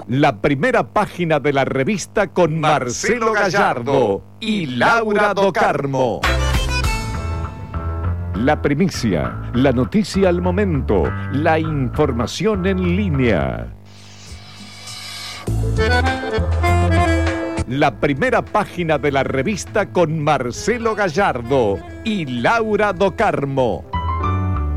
La primera página de la revista con Marcelo Gallardo y Laura Docarmo. La primicia, la noticia al momento, la información en línea. La primera página de la revista con Marcelo Gallardo y Laura Docarmo.